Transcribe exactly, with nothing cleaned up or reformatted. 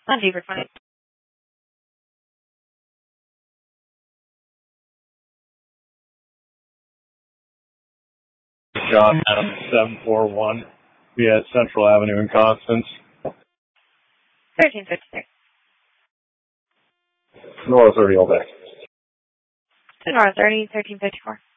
On Beaver twenty. John Adams seven four one. We at Central Avenue in Constance. thirteen fifty-six. North thirty all day. To North thirty, thirteen fifty-four.